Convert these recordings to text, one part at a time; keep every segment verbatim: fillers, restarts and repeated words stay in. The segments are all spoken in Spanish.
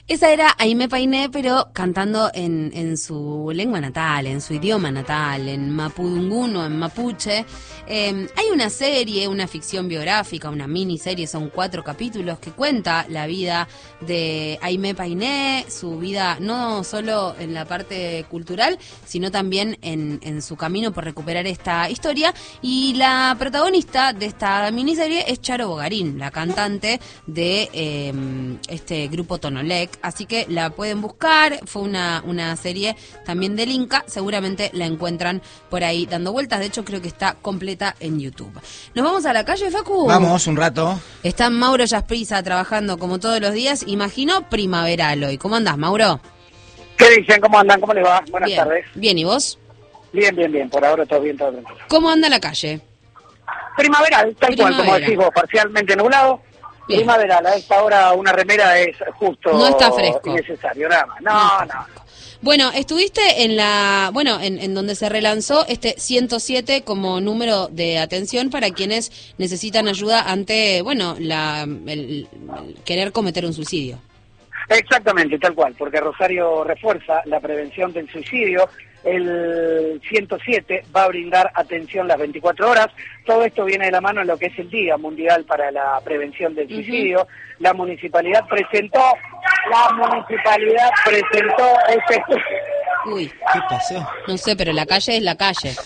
Esa era Aimee Painé, pero cantando en, en su lengua natal, en su idioma natal, en mapudungun, en mapuche. Eh, hay una serie, una ficción biográfica, una miniserie, son cuatro capítulos, que cuenta la vida de Aimee Painé, su vida no solo en la parte cultural, sino también en, en su camino por recuperar esta historia. Y la protagonista de esta miniserie es Charo Bogarín, la cantante de eh, este grupo Tonolec. Así que la pueden buscar, fue una, una serie también del Inca, seguramente la encuentran por ahí dando vueltas, de hecho creo que está completa en YouTube. ¿Nos vamos a la calle, Facu? Vamos, un rato. Está Mauro Jasprisa trabajando como todos los días, imagino primaveral hoy. ¿Cómo andás, Mauro? ¿Qué dicen? ¿Cómo andan? ¿Cómo les va? Buenas Bien. tardes. Bien, ¿y vos? Bien, bien, bien, por ahora todo bien, todo bien. ¿Cómo anda la calle? Primaveral, tal Primavera. cual, como decís vos, parcialmente nublado. Bien. Primaveral, a esta hora una remera es justo No está fresco. innecesario, nada más. No, No, no. Bueno, estuviste en la, bueno, en, en donde se relanzó este ciento siete como número de atención para quienes necesitan ayuda ante, bueno, la, el, el querer cometer un suicidio. Exactamente, tal cual, porque Rosario refuerza la prevención del suicidio. El ciento siete va a brindar atención las veinticuatro horas. Todo esto viene de la mano en lo que es el Día Mundial para la Prevención del Suicidio. Uh-huh. La municipalidad presentó, la municipalidad presentó este... Uy, ¿qué pasó? No sé, pero la calle es la calle.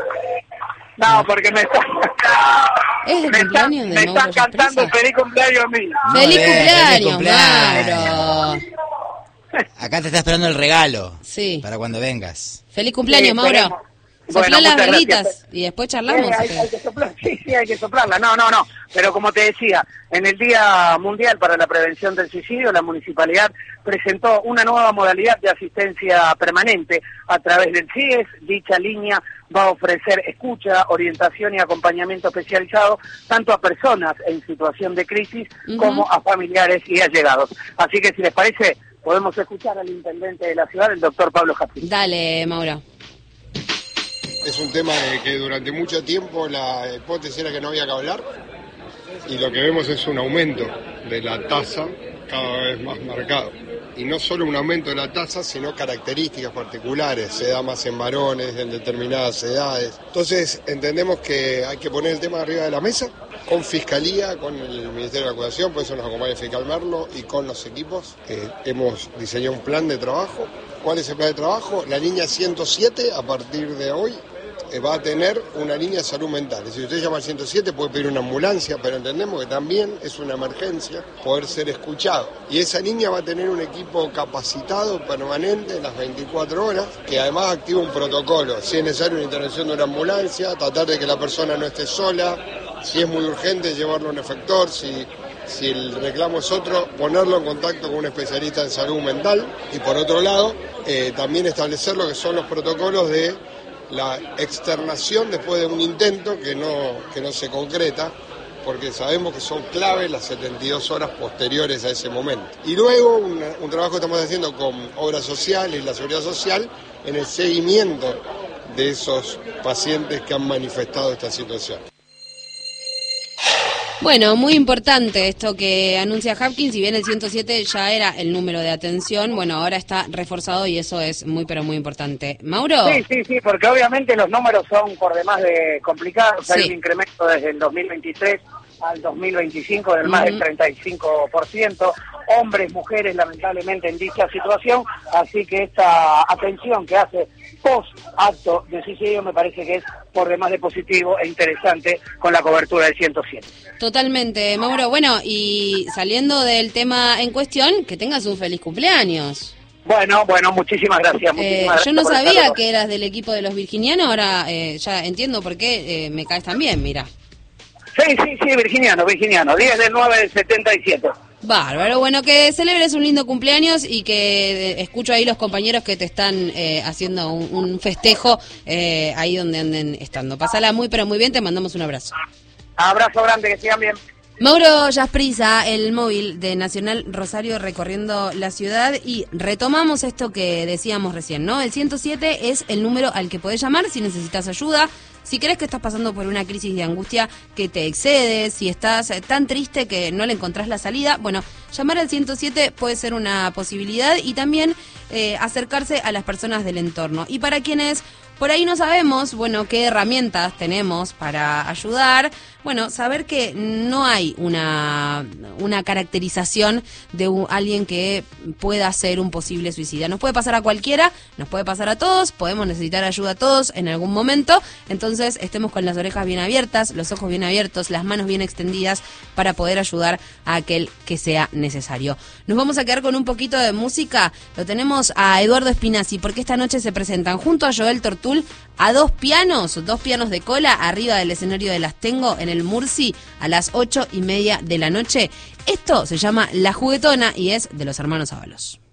No, porque me están... ¿Es el me cumpleaños están, de me Mauro están cantando Jasprisa? feliz cumpleaños a mí. ¡Feliz Muy bien, cumpleaños, feliz cumpleaños. Mauro! Acá te está esperando el regalo. Sí. Para cuando vengas. ¡Feliz cumpleaños, Sí, Mauro! esperemos. Soplá Bueno, las muchas velitas gracias. y después charlamos. Eh, hay, hay que soplar, sí, sí, hay que soplarla. No, no, no. Pero como te decía, en el Día Mundial para la Prevención del Suicidio, la municipalidad presentó una nueva modalidad de asistencia permanente a través del C I E S. Dicha línea va a ofrecer escucha, orientación y acompañamiento especializado tanto a personas en situación de crisis uh-huh. como a familiares y allegados. Así que si les parece, podemos escuchar al intendente de la ciudad, el doctor Pablo Jasprisa. Dale, Mauro. Es un tema de que durante mucho tiempo la hipótesis era que no había que hablar y lo que vemos es un aumento de la tasa cada vez más marcado. Y no solo un aumento de la tasa, sino características particulares, se da más en varones, en determinadas edades. Entonces entendemos que hay que poner el tema arriba de la mesa, con Fiscalía, con el Ministerio de la Cuidación, por eso nos acompaña Fiscal Merlo, y con los equipos. Eh, hemos diseñado un plan de trabajo. ¿Cuál es el plan de trabajo? La línea ciento siete, a partir de hoy, eh, va a tener una línea de salud mental. Si usted llama al ciento siete puede pedir una ambulancia, pero entendemos que también es una emergencia poder ser escuchado. Y esa línea va a tener un equipo capacitado permanente las veinticuatro horas, que además activa un protocolo. Si es necesario una intervención de una ambulancia, tratar de que la persona no esté sola. Si es muy urgente, llevarlo a un efector. Si, si el reclamo es otro, ponerlo en contacto con un especialista en salud mental. Y por otro lado, eh, también establecer lo que son los protocolos de la externación después de un intento que no, que no se concreta, porque sabemos que son claves las setenta y dos horas posteriores a ese momento. Y luego un, un trabajo que estamos haciendo con Obras Sociales y la Seguridad Social en el seguimiento de esos pacientes que han manifestado esta situación. Bueno, muy importante esto que anuncia Hapkin, si bien el ciento siete ya era el número de atención, bueno, ahora está reforzado y eso es muy, pero muy importante. ¿Mauro? Sí, sí, sí, porque obviamente los números son por demás de complicados, Sí. hay un incremento desde el dos mil veintitrés al dos mil veinticinco del más Uh-huh. del treinta y cinco por ciento, hombres, mujeres lamentablemente en dicha situación, así que esta atención que hace post acto de suicidio me parece que es por demás de positivo e interesante con la cobertura del ciento siete. Totalmente, Mauro. Bueno, y saliendo del tema en cuestión, que tengas un feliz cumpleaños. Bueno, bueno, muchísimas gracias. Eh, Muchísimas yo no gracias por el sabía saludo. que eras del equipo de los virginianos, ahora eh, ya entiendo por qué eh, me caes tan bien, mira. Sí, sí, sí, virginiano, virginiano, diez del nueve del setenta y siete. Bárbaro, bueno, que celebres un lindo cumpleaños y que eh, escucho ahí los compañeros que te están eh, haciendo un, un festejo eh, ahí donde anden estando. Pásala muy, pero muy bien, te mandamos un abrazo. Abrazo grande, que sigan bien. Mauro Jasprisa, el móvil de Nacional Rosario recorriendo la ciudad, y retomamos esto que decíamos recién, ¿no? El ciento siete es el número al que podés llamar si necesitas ayuda Si crees que estás pasando por una crisis de angustia que te excede, si estás eh, tan triste que no le encontrás la salida, bueno, llamar al ciento siete puede ser una posibilidad y también eh, acercarse a las personas del entorno. Y para quienes por ahí no sabemos, bueno, qué herramientas tenemos para ayudar, bueno, saber que no hay una, una caracterización de un, alguien que pueda ser un posible suicida. Nos puede pasar a cualquiera, nos puede pasar a todos, podemos necesitar ayuda a todos en algún momento, entonces estemos con las orejas bien abiertas, los ojos bien abiertos, las manos bien extendidas para poder ayudar a aquel que sea necesario. Nos vamos a quedar con un poquito de música, lo tenemos a Eduardo Espinazzi, porque esta noche se presentan junto a Joel Tortul a dos pianos, dos pianos de cola arriba del escenario de Las Tengo en el Murci a las ocho y media de la noche. Esto se llama La Juguetona y es de los hermanos Ábalos.